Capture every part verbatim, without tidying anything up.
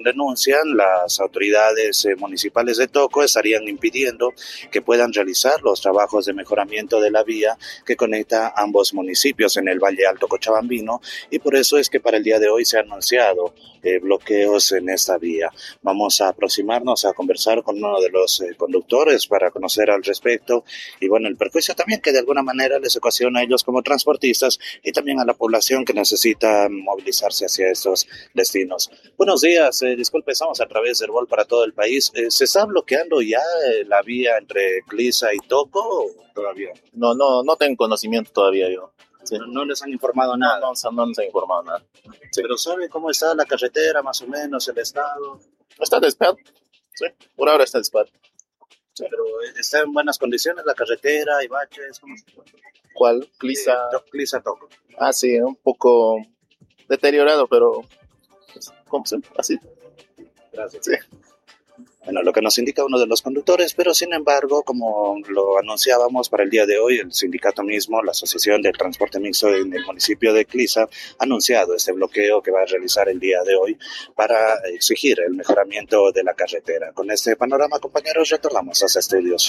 denuncian, las autoridades eh, municipales de Toco estarían impidiendo que puedan realizar los trabajos de mejoramiento de la vía que conecta ambos municipios en el Valle Alto Cochabambino, y por eso es que para el día de hoy se ha anunciado eh, bloqueos en esta vía. Vamos a aproximarnos a conversar con uno de los eh, conductores para conocer al respecto y bueno, el perjuicio también que de alguna manera les ocasiona a ellos como transportistas y también a la población que necesita movilizarse hacia estos destinos. Buenos días, eh, disculpe, estamos a través del Vol para todo el país. Eh, ¿Se está bloqueando ya eh, la vía entre Clisa y Toco o todavía? No, no, no tengo conocimiento todavía yo. Sí. No, no les han informado nada. No, no, no nos han informado nada. Sí. Pero ¿sabe cómo está la carretera, más o menos, el estado? Está despejado. Sí, por ahora está despejado. Sí. Pero ¿está en buenas condiciones la carretera? ¿Hay baches? ¿Cómo se puede? ¿Cuál? Clisa. Eh, Clisa Toco. Ah, sí, un poco deteriorado, pero como siempre, así. Gracias. Sí. Bueno, lo que nos indica uno de los conductores, pero sin embargo, como lo anunciábamos para el día de hoy, el sindicato mismo, la Asociación del Transporte Mixto en el municipio de Clisa, ha anunciado este bloqueo que va a realizar el día de hoy para exigir el mejoramiento de la carretera. Con este panorama, compañeros, retornamos a los estudios.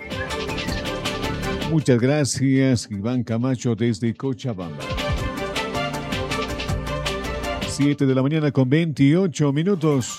Muchas gracias, Iván Camacho desde Cochabamba. siete de la mañana con veintiocho minutos.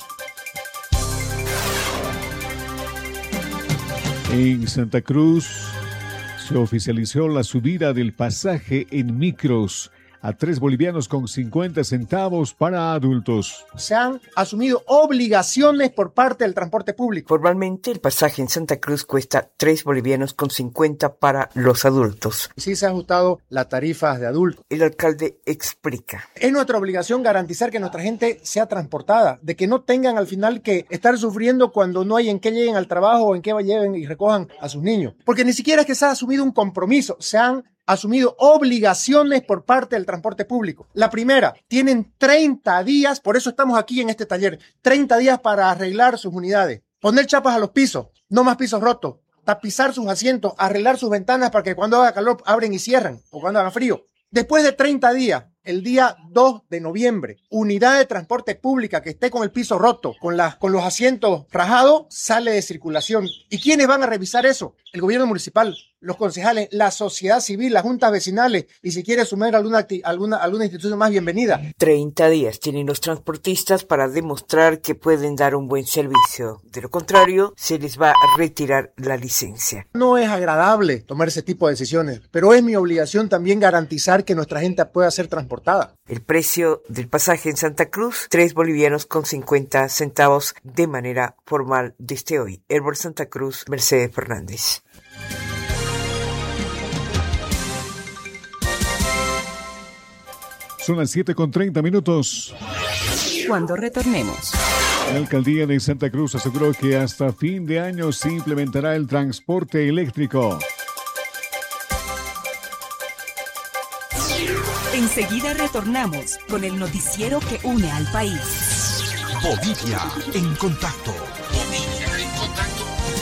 En Santa Cruz se oficializó la subida del pasaje en micros a tres bolivianos con cincuenta centavos para adultos. Se han asumido obligaciones por parte del transporte público. Formalmente, el pasaje en Santa Cruz cuesta tres bolivianos con cincuenta para los adultos. Sí se ha ajustado las tarifas de adultos. El alcalde explica. Es nuestra obligación garantizar que nuestra gente sea transportada, de que no tengan al final que estar sufriendo cuando no hay en qué lleguen al trabajo o en qué lleven y recojan a sus niños. Porque ni siquiera es que se ha asumido un compromiso, se han asumido obligaciones por parte del transporte público. La primera, tienen treinta días, por eso estamos aquí en este taller, treinta días para arreglar sus unidades, poner chapas a los pisos, no más pisos rotos, tapizar sus asientos, arreglar sus ventanas para que cuando haga calor abren y cierran, o cuando haga frío. Después de treinta días, el día dos de noviembre, unidad de transporte pública que esté con el piso roto, con, la, con los asientos rajados, sale de circulación. ¿Y quiénes van a revisar eso? El gobierno municipal, los concejales, la sociedad civil, las juntas vecinales, y si quiere sumar alguna, alguna, alguna institución más, bienvenida. treinta días tienen los transportistas para demostrar que pueden dar un buen servicio. De lo contrario, se les va a retirar la licencia. No es agradable tomar ese tipo de decisiones, pero es mi obligación también garantizar que nuestra gente pueda ser transportada. El precio del pasaje en Santa Cruz, tres bolivianos con cincuenta centavos de manera formal desde hoy. Herbert Santa Cruz, Mercedes Fernández. Son las siete con treinta minutos. Cuando retornemos. La alcaldía de Santa Cruz aseguró que hasta fin de año se implementará el transporte eléctrico. Enseguida retornamos con el noticiero que une al país. Bolivia en contacto. Bolivia en contacto.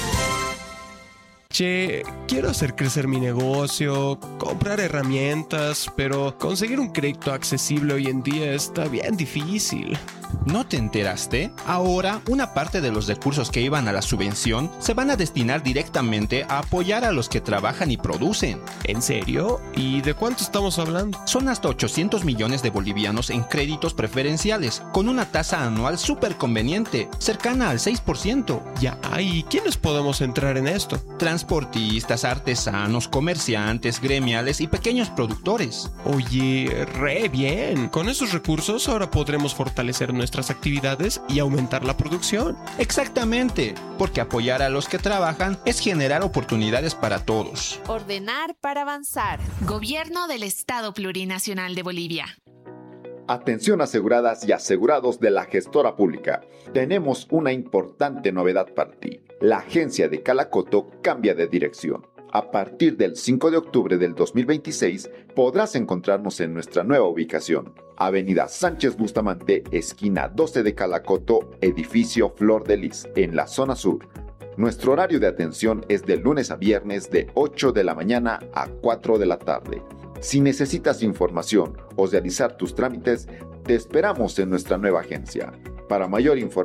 Che, quiero hacer crecer mi negocio, comprar herramientas, pero conseguir un crédito accesible hoy en día está bien difícil. ¿No te enteraste? Ahora, una parte de los recursos que iban a la subvención se van a destinar directamente a apoyar a los que trabajan y producen. ¿En serio? ¿Y de cuánto estamos hablando? Son hasta ochocientos millones de bolivianos en créditos preferenciales, con una tasa anual súper conveniente, cercana al seis por ciento. Ya, ¿y quiénes podemos entrar en esto? Transportistas, artesanos, comerciantes, gremiales y pequeños productores. Oye, re bien. Con esos recursos ahora podremos fortalecer nuestras actividades y aumentar la producción. Exactamente, porque apoyar a los que trabajan es generar oportunidades para todos. Ordenar para avanzar. Gobierno del Estado Plurinacional de Bolivia. Atención aseguradas y asegurados de la gestora pública. Tenemos una importante novedad para ti. La agencia de Calacoto cambia de dirección. A partir del cinco de octubre del dos mil veintiséis podrás encontrarnos en nuestra nueva ubicación. Avenida Sánchez Bustamante, esquina doce de Calacoto, edificio Flor de Lis, en la zona sur. Nuestro horario de atención es de lunes a viernes de ocho de la mañana a cuatro de la tarde. Si necesitas información o realizar tus trámites, te esperamos en nuestra nueva agencia. Para mayor información,